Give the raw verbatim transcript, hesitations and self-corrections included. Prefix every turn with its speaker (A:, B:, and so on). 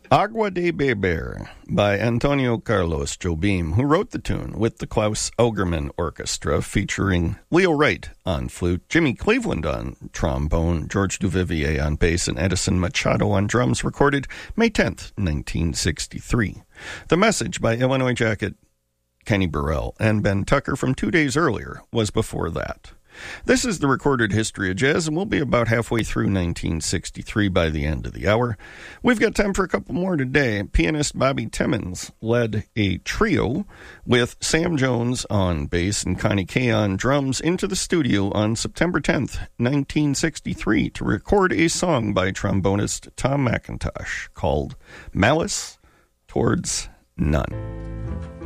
A: Agua de Beber by Antonio Carlos Jobim, who wrote the tune with the Klaus Augerman Orchestra, featuring Leo Wright on flute, Jimmy Cleveland on trombone, George Duvivier on bass, and Edison Machado on drums, recorded May tenth, nineteen sixty-three. The Message by Illinois Jacket Kenny Burrell and Ben Tucker from two days earlier was before that. This is the recorded history of jazz, and we'll be about halfway through nineteen sixty-three by the end of the hour. We've got time for a couple more today. Pianist Bobby Timmons led a trio with Sam Jones on bass and Connie Kay on drums into the studio on September tenth, nineteen sixty-three to record a song by trombonist Tom McIntosh called Malice Towards None.